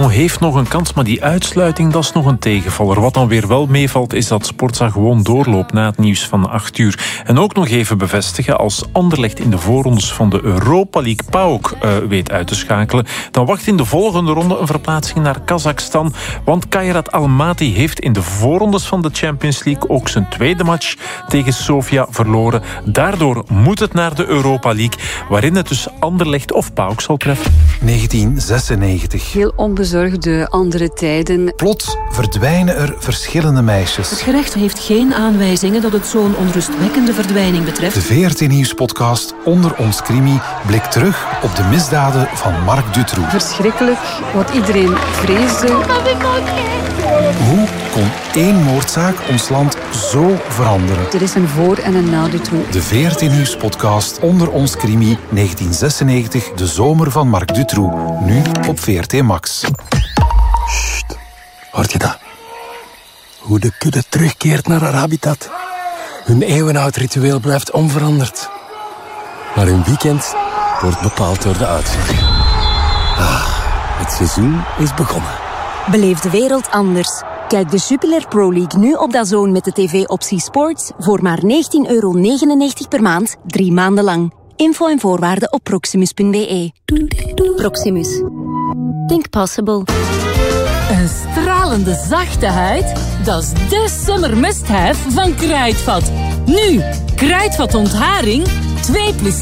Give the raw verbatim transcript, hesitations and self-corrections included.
Lyon heeft nog een kans, maar die uitsluiting, dat is nog een tegenvaller. Wat dan weer wel meevalt, is dat Sportza gewoon doorloopt na het nieuws van acht uur. En ook nog even bevestigen, als Anderlecht in de voorrondes van de Europa League PAOK uh, weet uit te schakelen, dan wacht in de volgende ronde een verplaatsing naar Kazachstan. Want Kairat Almaty heeft in de voorrondes van de Champions League ook zijn tweede match tegen Sofia verloren. Daardoor moet het naar de Europa League, waarin het dus Anderlecht of PAOK zal treffen. negentien zesennegentig. Heel onbezorgde andere tijden. Plots verdwijnen er verschillende meisjes. Het gerecht heeft geen aanwijzingen dat het zo'n onrustwekkende verdwijning betreft. De V R T Nieuws-podcast Onder ons Crimi blikt terug op de misdaden van Marc Dutroux. Verschrikkelijk, wat iedereen vreesde. Hoe kon één moordzaak ons land zo veranderen? Er is een voor- en een na Dutroux. De V R T Nieuws-podcast Onder ons Crimi negentien zesennegentig, de zomer van Marc Dutroux. Nu op V R T Max. Sst, hoort je dat? Hoe de kudde terugkeert naar haar habitat. Hun eeuwenoud ritueel blijft onveranderd. Maar hun weekend wordt bepaald door de uitslag. Ah, het seizoen is begonnen. Beleef de wereld anders. Kijk de Jupiler Pro League nu op DAZN met de tv-optie Sports voor maar negentien euro negenennegentig per maand, drie maanden lang. Info en voorwaarden op proximus punt b e. Proximus. Think possible. Een stralende zachte huid? Dat is de summer must-have van Kruidvat. Nu, Kruidvat ontharing, twee plus